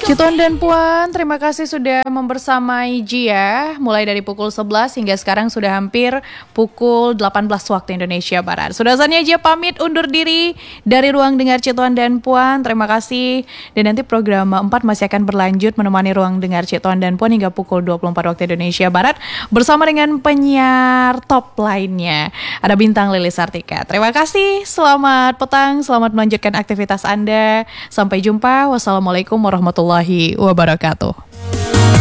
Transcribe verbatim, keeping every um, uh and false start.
Cituan dan Puan, terima kasih sudah membersamai Jia mulai dari pukul sebelas hingga sekarang sudah hampir pukul delapan belas waktu Indonesia Barat. Sudah saatnya Jia pamit undur diri dari ruang dengar Cituan dan Puan. Terima kasih. Dan nanti program empat masih akan berlanjut menemani ruang dengar Cituan dan Puan hingga pukul dua puluh empat waktu Indonesia Barat bersama dengan penyiar top lainnya. Ada Bintang Lilis Sartika. Terima kasih. Selamat petang, selamat melanjutkan aktivitas Anda. Sampai jumpa. Wassalamualaikum warahmatullahi wabarakatuh.